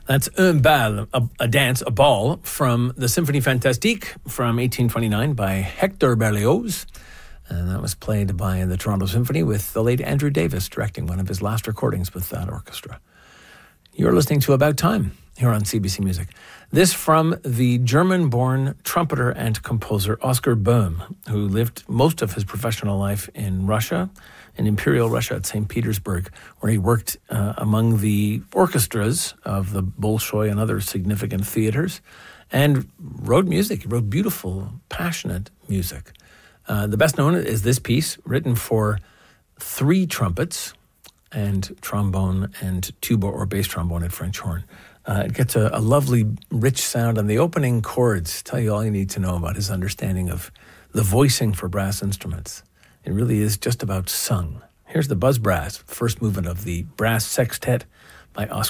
That's un bal, a dance, a ball, from the Symphonie Fantastique from 1829 by Hector Berlioz. And that was played by the Toronto Symphony with the late Andrew Davis directing one of his last recordings with that orchestra. You're listening to About Time here on CBC Music. This from the German-born trumpeter and composer Oscar Böhm, who lived most of his professional life in Russia, in Imperial Russia at St. Petersburg, where he worked among the orchestras of the Bolshoi and other significant theaters, and wrote music. He wrote beautiful, passionate music. The best known is this piece, written for 3 trumpets and trombone and tuba or bass trombone and French horn. It gets a lovely, rich sound, and the opening chords tell you all you need to know about his understanding of the voicing for brass instruments. It really is just about sung. Here's the Buzz Brass, first movement of the Brass Sextet by Oscar